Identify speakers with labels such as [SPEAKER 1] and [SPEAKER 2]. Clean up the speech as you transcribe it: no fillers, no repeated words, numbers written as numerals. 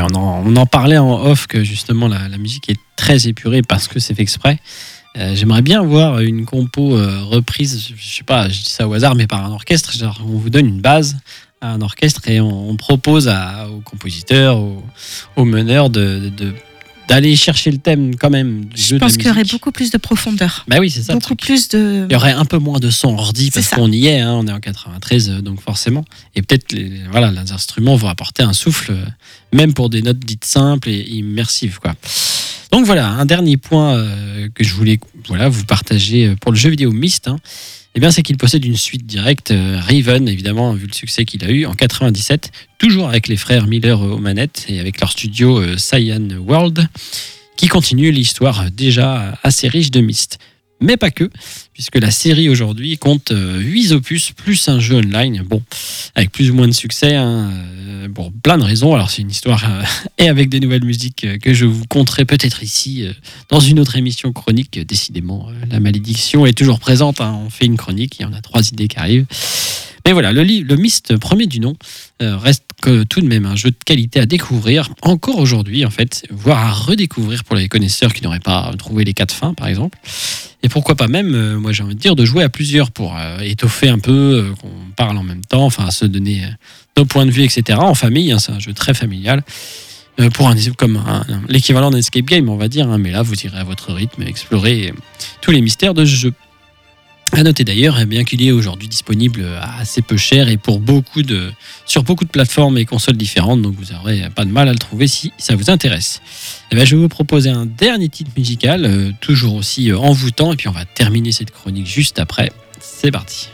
[SPEAKER 1] on en parlait en off que justement la musique est très épurée parce que c'est fait exprès. J'aimerais bien voir une compo reprise, je sais pas, je dis ça au hasard, mais par un orchestre. Genre, on vous donne une base à un orchestre et on propose aux compositeurs, aux meneurs d'aller chercher le thème quand même du
[SPEAKER 2] Je
[SPEAKER 1] jeu de la
[SPEAKER 2] pense
[SPEAKER 1] musique.
[SPEAKER 2] qu'il y aurait beaucoup plus de profondeur.
[SPEAKER 1] Bah oui, c'est ça. le
[SPEAKER 2] Beaucoup
[SPEAKER 1] truc.
[SPEAKER 2] plus de.
[SPEAKER 1] Il y aurait un peu moins de son ordi parce
[SPEAKER 2] C'est ça.
[SPEAKER 1] qu'on y est, hein, on est en 93, donc forcément. Et peut-être les instruments vont apporter un souffle, même pour des notes dites simples et immersives, quoi. Donc voilà, un dernier point que je voulais vous partager pour le jeu vidéo Myst. Eh bien, c'est qu'il possède une suite directe, Raven, évidemment, vu le succès qu'il a eu en 97, toujours avec les frères Miller aux manettes et avec leur studio Cyan World, qui continue l'histoire déjà assez riche de Myst. Mais pas que, puisque la série aujourd'hui compte 8 opus plus un jeu online, bon, avec plus ou moins de succès, pour plein de raisons. Alors c'est une histoire et avec des nouvelles musiques que je vous conterai peut-être ici dans une autre émission chronique. Décidément, la malédiction est toujours présente, on fait une chronique, il y en a 3 idées qui arrivent. Mais voilà, le Myst premier du nom reste tout de même un jeu de qualité à découvrir encore aujourd'hui en fait, voire à redécouvrir pour les connaisseurs qui n'auraient pas trouvé les 4 fins par exemple. Et pourquoi pas même, moi j'ai envie de dire, de jouer à plusieurs pour étoffer un peu, qu'on parle en même temps, enfin se donner nos points de vue, etc. En famille, c'est un jeu très familial. Pour l'équivalent d'un escape game, on va dire, mais là vous irez à votre rythme explorer tous les mystères de ce jeu. À noter d'ailleurs, bien qu'il est aujourd'hui disponible à assez peu cher et sur beaucoup de plateformes et consoles différentes, donc vous n'aurez pas de mal à le trouver si ça vous intéresse. Et bien, je vais vous proposer un dernier titre musical, toujours aussi envoûtant, et puis on va terminer cette chronique juste après. C'est parti.